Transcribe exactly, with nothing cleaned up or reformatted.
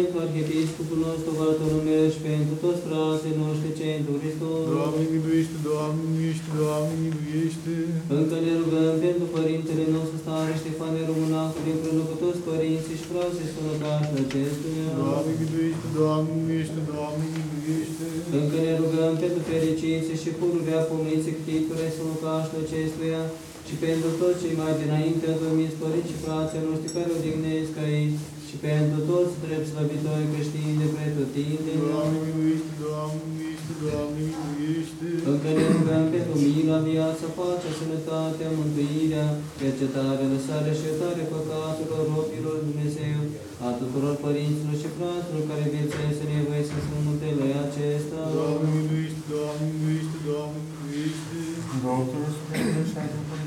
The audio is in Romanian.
Arhiepiscopul nostru, Valatorul meu și pentru toți frații noștri cei întru Hristos. Doamne miluiește, Doamne miluiește, Doamne miluiește. Încă ne rugăm pentru Părintele nostru Stare Ștefan Românacul, împreună cu toți părinții și frații sănătași acestuia. Doamne miluiește, Doamne miluiește, Doamne miluiește. Încă ne rugăm pentru fericiții și pururea pomniții ctitului sănătași acestuia și pentru toți cei mai dinainte adumiți părinți și frații noștri care o dignesc aici și pentru toți drept slăvitori creștini de pretutindeni. Doamne miluiește, Doamne miluiește, Doamne miluiește. Încă ne rugăm pentru mila, viața, pacea, sănătatea, mântuirea, cercetarea, lăsarea și iertarea păcatelor robilor Dumnezeu, a tuturor părinților și fraților care viețuiesc în nevoie să sunt muntele acesta. Doamne miluiește, Doamne miluiește, Doamne miluiește. Douătul Sfântul și